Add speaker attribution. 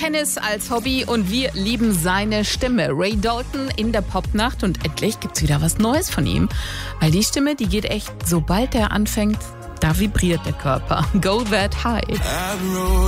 Speaker 1: Tennis als Hobby und wir lieben seine Stimme. Ray Dalton in der Popnacht und endlich gibt's wieder was Neues von ihm. Weil die Stimme, die geht echt, sobald er anfängt, da vibriert der Körper. Go that high.